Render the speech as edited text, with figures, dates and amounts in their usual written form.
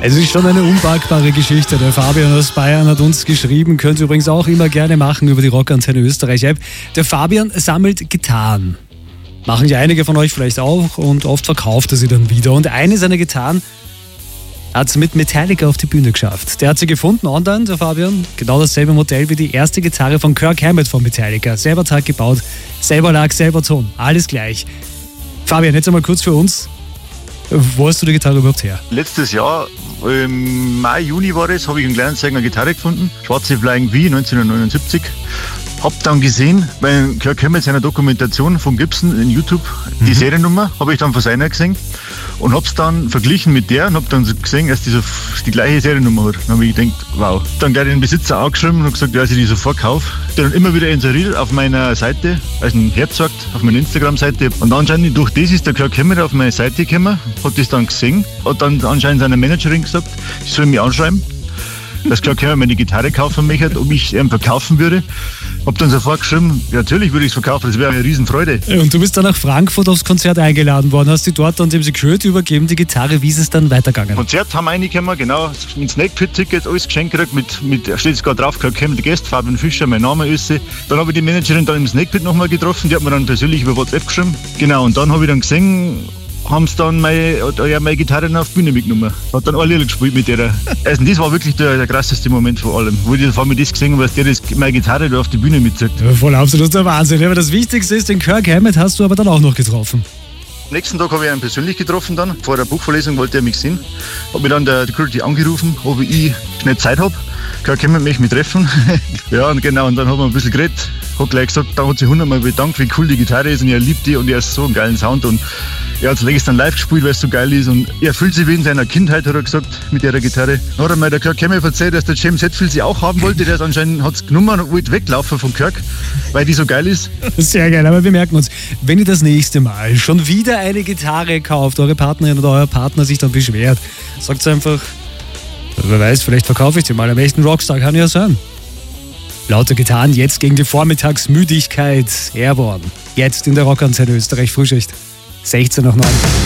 Es ist schon eine unpackbare Geschichte. Der Fabian aus Bayern hat uns geschrieben, könnt ihr übrigens auch immer gerne machen über die Rockantenne Österreich App. Der Fabian sammelt Gitarren. Machen ja einige von euch vielleicht auch und oft verkauft er sie dann wieder. Und eine seiner Gitarren hat es mit Metallica auf die Bühne geschafft. Der hat sie gefunden online, der Fabian. Genau dasselbe Modell wie die erste Gitarre von Kirk Hammett von Metallica. Selber Tag gebaut, selber Lack, selber Ton. Alles gleich. Fabian, jetzt einmal kurz für uns. Wo hast du die Gitarre überhaupt her? Letztes Jahr, im Mai, Juni war es, habe ich einen kleinen Sänger Gitarre gefunden. Schwarze Flying V 1979. Hab dann gesehen, bei Kirk Hammett seiner Dokumentation von Gibson in YouTube, die Seriennummer, habe ich dann von seiner gesehen und hab's dann verglichen mit der und hab dann gesehen, dass die gleiche Seriennummer hat. Dann habe ich gedacht, wow. Dann gleich den Besitzer angeschrieben und gesagt, dass ich die sofort kaufe. Dann immer wieder inseriert auf meiner Seite, also ein Herz sagt, auf meiner Instagram-Seite. Und anscheinend durch das ist der Kirk Hammett auf meine Seite gekommen, hat das dann gesehen, hat dann anscheinend seiner Managerin gesagt, ich soll mich anschreiben, dass Kirk Hammett meine Gitarre kaufen möchte, ob ich ihn verkaufen würde. Hab dann sofort geschrieben, ja, natürlich würde ich es verkaufen, das wäre eine Riesenfreude. Und du bist dann nach Frankfurt aufs Konzert eingeladen worden, hast die dort an dem Security übergeben, die Gitarre. Wie ist es dann weitergegangen? Konzert haben reingekommen, genau, mit Snake Pit Ticket, alles geschenkt gekriegt, mit steht es gerade drauf, Kirk Hammett Guest, Fabian Fischer, mein Name ist sie. Dann habe ich die Managerin dann im Snake Pit nochmal getroffen, die hat mir dann persönlich über WhatsApp geschrieben. Genau, und dann habe ich dann gesehen, haben sie dann meine Gitarre auf die Bühne mitgenommen. Hat dann alle gespielt mit der. Also das war wirklich der krasseste Moment von allem. Wo ich vor mir das gesehen habe, dass meine Gitarre da auf die Bühne mitzieht. Ja, voll absoluter Wahnsinn. Aber das Wichtigste ist, den Kirk Hammett hast du aber dann auch noch getroffen. Am nächsten Tag habe ich ihn persönlich getroffen dann. Vor der Buchvorlesung wollte er mich sehen. Hat mir dann der Security angerufen, ob ich schnell Zeit habe. Kirk Hammett möchte mich treffen. Ja, und genau, und dann haben wir ein bisschen geredet. Hat gleich gesagt, dann hat sich 100-mal bedankt, wie cool die Gitarre ist und er liebt die und er ist so einen geilen Sound und er hat es längst dann live gespielt, weil es so geil ist und er fühlt sich wie in seiner Kindheit, hat er gesagt, mit der Gitarre. Dann hat er mir der Kirk Hammett erzählt, dass der James Hetfield sie auch haben wollte, der hat es genommen und wollte weglaufen vom Kirk, weil die so geil ist. Sehr geil, aber wir merken uns, wenn ihr das nächste Mal schon wieder eine Gitarre kauft, eure Partnerin oder euer Partner sich dann beschwert, sagt einfach, wer weiß, vielleicht verkaufe ich sie mal, am echten Rockstar kann ja sein. Laute Gitarren jetzt gegen die Vormittagsmüdigkeit. Airborne. Jetzt in der Rockantenne Österreich Frühschicht. 16 nach 9.